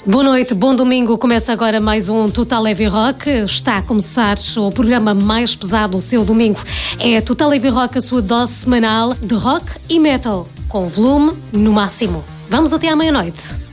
Boa noite, bom domingo. Começa agora mais um Total Heavy Rock. Está a começar o programa mais pesado do seu domingo. É Total Heavy Rock, a sua dose semanal de rock e metal, com volume no máximo. Vamos até à meia-noite.